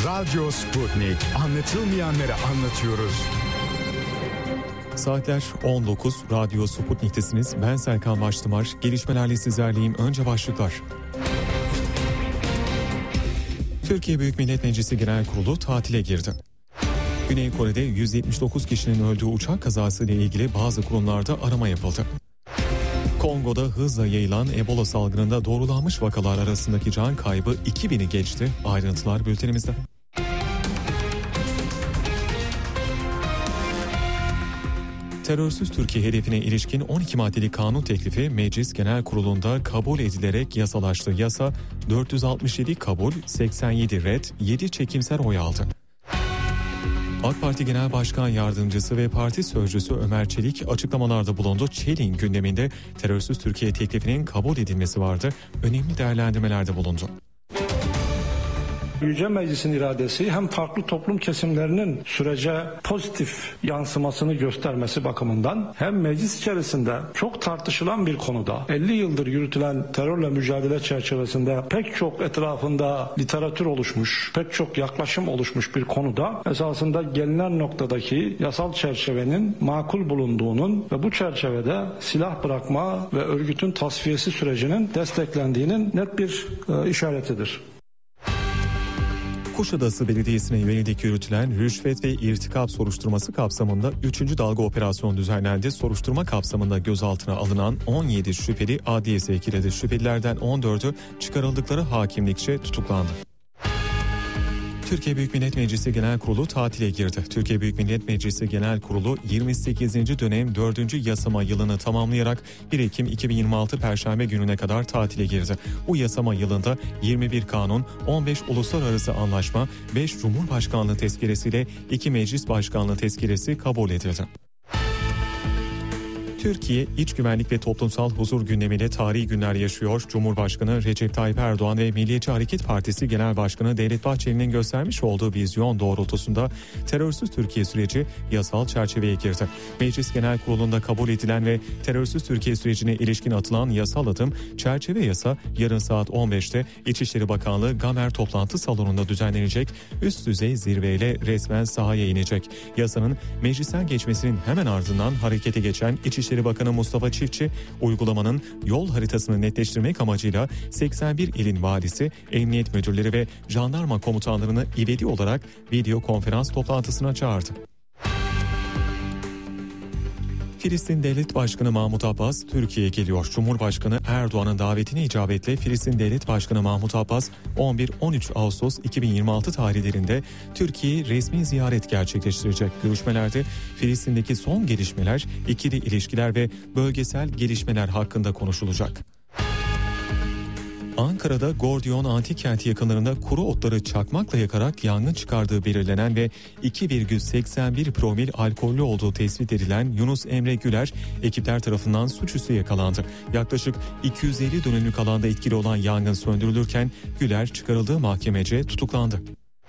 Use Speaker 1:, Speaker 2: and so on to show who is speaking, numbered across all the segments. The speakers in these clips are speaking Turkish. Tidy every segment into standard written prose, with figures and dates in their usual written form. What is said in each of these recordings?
Speaker 1: Radyo Sputnik. Anlatılmayanları anlatıyoruz.
Speaker 2: Saatler 19, Radyo Sputnik'tesiniz. Ben Serkan Baştımar. Gelişmelerle sizlerleyim. Önce başlıklar. Türkiye Büyük Millet Meclisi Genel Kurulu tatile girdi. Güney Kore'de 179 kişinin öldüğü uçak kazası ile ilgili bazı kurumlarda arama yapıldı. Kongo'da hızla yayılan Ebola salgınında doğrulanmış vakalar arasındaki can kaybı 2000'i geçti. Ayrıntılar bültenimizde. Terörsüz Türkiye hedefine ilişkin 12 maddelik kanun teklifi Meclis Genel Kurulu'nda kabul edilerek yasalaştı. Yasa 467 kabul, 87 red, 7 çekimser oy aldı. AK Parti Genel Başkan Yardımcısı ve Parti Sözcüsü Ömer Çelik açıklamalarda bulundu. Çelik'in gündeminde Terörsüz Türkiye teklifinin kabul edilmesi vardı. Önemli değerlendirmelerde bulundu.
Speaker 3: Yüce Meclis'in iradesi hem farklı toplum kesimlerinin sürece pozitif yansımasını göstermesi bakımından hem meclis içerisinde çok tartışılan bir konuda 50 yıldır yürütülen terörle mücadele çerçevesinde pek çok etrafında literatür oluşmuş, pek çok yaklaşım oluşmuş bir konuda esasında gelinen noktadaki yasal çerçevenin makul bulunduğunun ve bu çerçevede silah bırakma ve örgütün tasfiyesi sürecinin desteklendiğinin net bir işaretidir.
Speaker 2: Kuşadası Belediyesi'ne yönelik yürütülen rüşvet ve irtikap soruşturması kapsamında 3. dalga operasyon düzenlendi. Soruşturma kapsamında gözaltına alınan 17 şüpheli adliye sevk edildi. Şüphelilerden 14'ü çıkarıldıkları hakimlikçe tutuklandı. Türkiye Büyük Millet Meclisi Genel Kurulu tatile girdi. Türkiye Büyük Millet Meclisi Genel Kurulu 28. dönem 4. yasama yılını tamamlayarak 1 Ekim 2026 Perşembe gününe kadar tatile girdi. Bu yasama yılında 21 kanun, 15 uluslararası anlaşma, 5 Cumhurbaşkanlığı tezkeresiyle 2 Meclis Başkanlığı tezkeresi kabul edildi. Türkiye, iç güvenlik ve toplumsal huzur gündemiyle tarihi günler yaşıyor. Cumhurbaşkanı Recep Tayyip Erdoğan ve Milliyetçi Hareket Partisi Genel Başkanı Devlet Bahçeli'nin göstermiş olduğu vizyon doğrultusunda terörsüz Türkiye süreci yasal çerçeveye girdi. Meclis Genel Kurulu'nda kabul edilen ve terörsüz Türkiye sürecine ilişkin atılan yasal adım çerçeve yasa yarın saat 15'te İçişleri Bakanlığı Gamer toplantı salonunda düzenlenecek üst düzey zirveyle resmen sahaya inecek. Yasanın meclisten geçmesinin hemen ardından harekete geçen İçişleri Bakanı Mustafa Çiftçi, uygulamanın yol haritasını netleştirmek amacıyla 81 ilin valisi, emniyet müdürleri ve jandarma komutanlarını ivedi olarak video konferans toplantısına çağırdı. Filistin Devlet Başkanı Mahmut Abbas Türkiye'ye geliyor. Cumhurbaşkanı Erdoğan'ın davetine icabetle Filistin Devlet Başkanı Mahmut Abbas 11-13 Ağustos 2026 tarihlerinde Türkiye'yi resmi ziyaret gerçekleştirecek. Görüşmelerde Filistin'deki son gelişmeler, ikili ilişkiler ve bölgesel gelişmeler hakkında konuşulacak. Ankara'da Gordiyon Antik Kenti yakınlarında kuru otları çakmakla yakarak yangın çıkardığı belirlenen ve 2,81 promil alkollü olduğu tespit edilen Yunus Emre Güler ekipler tarafından suçüstü yakalandı. Yaklaşık 250 dönümlük alanda etkili olan yangın söndürülürken Güler çıkarıldığı mahkemece tutuklandı.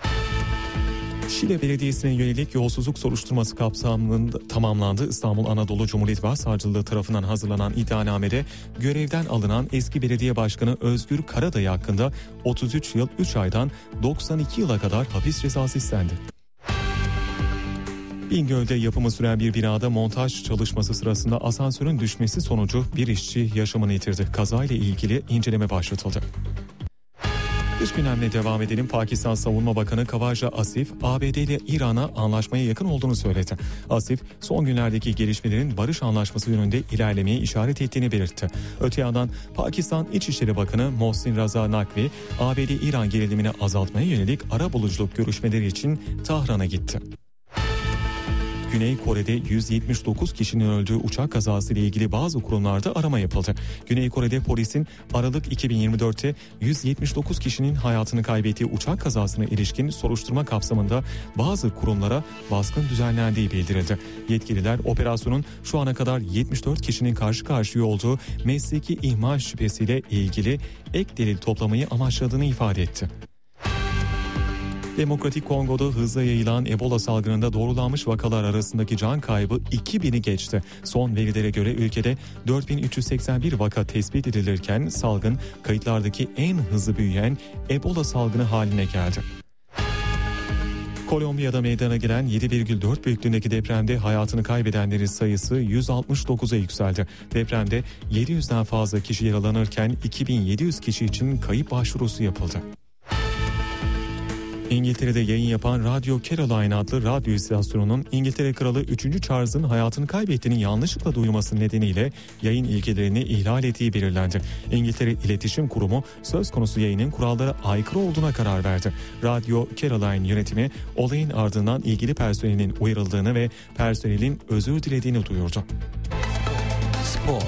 Speaker 2: Şile Belediyesi'ne yönelik yolsuzluk soruşturması kapsamında tamamlandı. İstanbul Anadolu Cumhuriyet Başsavcılığı tarafından hazırlanan iddianamede görevden alınan eski belediye başkanı Özgür Karadayı hakkında 33 yıl 3 aydan 92 yıla kadar hapis cezası istendi. Bingöl'de yapımı süren bir binada montaj çalışması sırasında asansörün düşmesi sonucu bir işçi yaşamını yitirdi. Kazayla ilgili inceleme başlatıldı. Dış gündemle devam edelim. Pakistan Savunma Bakanı Khawaja Asif, ABD ile İran'a anlaşmaya yakın olduğunu söyledi. Asif, son günlerdeki gelişmelerin barış anlaşması yönünde ilerlemeye işaret ettiğini belirtti. Öte yandan Pakistan İçişleri Bakanı Mohsin Raza Nakvi, ABD-İran gerilimini azaltmaya yönelik arabuluculuk görüşmeleri için Tahran'a gitti. Güney Kore'de 179 kişinin öldüğü uçak kazası ile ilgili bazı kurumlarda arama yapıldı. Güney Kore'de polisin Aralık 2024'te 179 kişinin hayatını kaybettiği uçak kazasına ilişkin soruşturma kapsamında bazı kurumlara baskın düzenlendiği bildirildi. Yetkililer operasyonun şu ana kadar 74 kişinin karşı karşıya olduğu mesleki ihmal şüphesiyle ilgili ek delil toplamayı amaçladığını ifade etti. Demokratik Kongo'da hızla yayılan Ebola salgınında doğrulanmış vakalar arasındaki can kaybı 2000'i geçti. Son verilere göre ülkede 4381 vaka tespit edilirken salgın kayıtlardaki en hızlı büyüyen Ebola salgını haline geldi. Kolombiya'da meydana gelen 7,4 büyüklüğündeki depremde hayatını kaybedenlerin sayısı 169'a yükseldi. Depremde 700'den fazla kişi yaralanırken 2700 kişi için kayıp başvurusu yapıldı. İngiltere'de yayın yapan Radio Caroline adlı radyo istasyonunun İngiltere Kralı 3. Charles'ın hayatını kaybettiğinin yanlışlıkla duyulması nedeniyle yayın ilkelerini ihlal ettiği belirlendi. İngiltere İletişim Kurumu söz konusu yayının kurallara aykırı olduğuna karar verdi. Radio Caroline yönetimi olayın ardından ilgili personelin uyarıldığını ve personelin özür dilediğini duyurdu.
Speaker 4: Spor.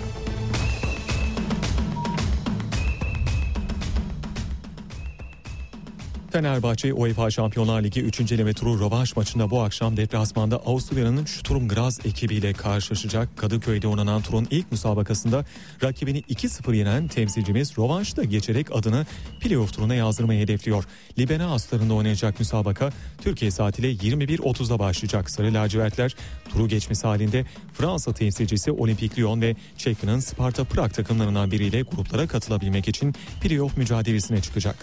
Speaker 2: Fenerbahçe UEFA Şampiyonlar Ligi 3. eleme turu rövanş maçında bu akşam deplasmanda Avusturya'nın Sturm Graz ekibiyle karşılaşacak. Kadıköy'de oynanan turun ilk müsabakasında rakibini 2-0 yenen temsilcimiz rövanşta geçerek adını playoff turuna yazdırmayı hedefliyor. Libena Asları'nda oynayacak müsabaka Türkiye saatiyle 21.30'da başlayacak. Sarı lacivertler turu geçmesi halinde Fransa temsilcisi Olympique Lyon ve Çekya'nın Sparta Prag takımlarından biriyle gruplara katılabilmek için playoff mücadelesine çıkacak.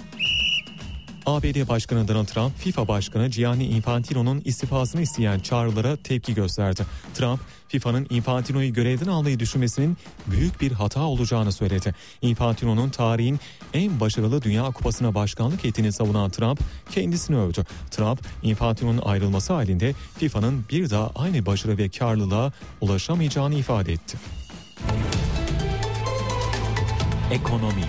Speaker 2: ABD Başkanı Donald Trump, FIFA Başkanı Gianni Infantino'nun istifasını isteyen çağrılara tepki gösterdi. Trump, FIFA'nın Infantino'yu görevden almayı düşünmesinin büyük bir hata olacağını söyledi. Infantino'nun tarihin en başarılı Dünya Kupası'na başkanlık ettiğini savunan Trump, kendisini övdü. Trump, Infantino'nun ayrılması halinde FIFA'nın bir daha aynı başarı ve karlılığa ulaşamayacağını ifade etti.
Speaker 4: Ekonomi.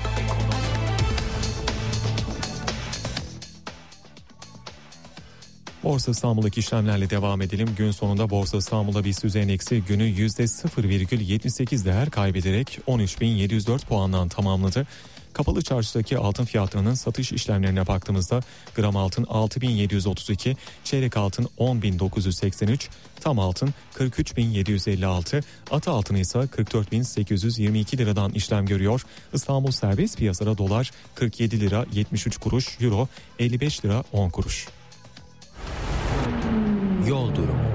Speaker 2: Borsa İstanbul'daki işlemlerle devam edelim. Gün sonunda Borsa İstanbul'da BIST endeksi günü %0,78 değer kaybederek 13.704 puandan tamamladı. Kapalı çarşıdaki altın fiyatlarının satış işlemlerine baktığımızda gram altın 6.732, çeyrek altın 10.983, tam altın 43.756, ata altın ise 44.822 liradan işlem görüyor. İstanbul serbest piyasada dolar 47 lira 73 kuruş, euro 55 lira 10 kuruş.
Speaker 4: Yol durumu.